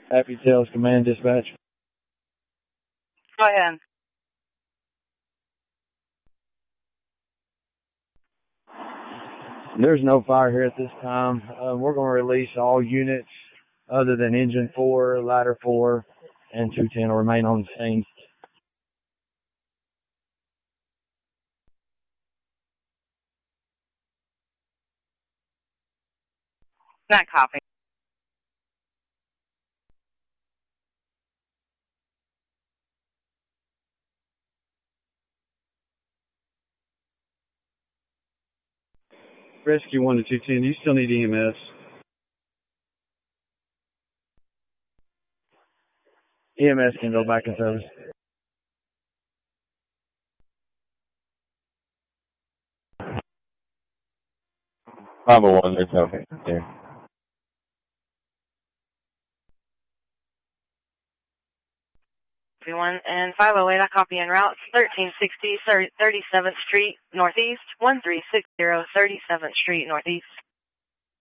Happy Tales Command Dispatch. Go ahead. There's no fire here at this time. We're going to release all units other than Engine 4, Ladder 4, and 210 will remain on the scene. Not copy. Rescue 1 to 210, you still need EMS. EMS can go back in service. Bravo 1, there's no there. Everyone, and 508, I copy en route 1360 37th Street Northeast, 1360 37th Street Northeast.